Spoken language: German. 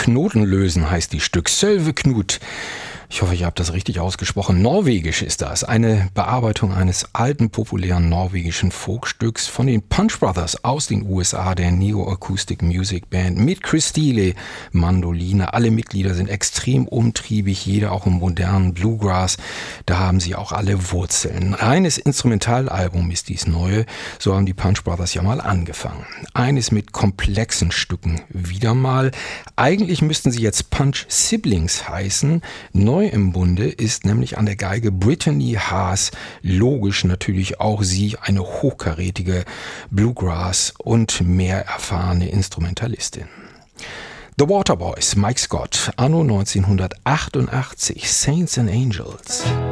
Knoten lösen heißt die Stück. Sölve Knut. Ich hoffe, ich habe das richtig ausgesprochen. Norwegisch ist das. Eine Bearbeitung eines alten, populären norwegischen Folkstücks von den Punch Brothers aus den USA, der Neo-Acoustic Music Band mit Chris Steele, Mandoline. Alle Mitglieder sind extrem umtriebig, jeder auch im modernen Bluegrass. Da haben sie auch alle Wurzeln. Reines Instrumentalalbum ist dies neue. So haben die Punch Brothers ja mal angefangen. Eines mit komplexen Stücken wieder mal. Eigentlich müssten sie jetzt Punch Siblings heißen. Neu im Bunde ist nämlich an der Geige Brittany Haas, logisch natürlich auch sie, eine hochkarätige Bluegrass- und mehr erfahrene Instrumentalistin. The Waterboys, Mike Scott, anno 1988, Saints and Angels.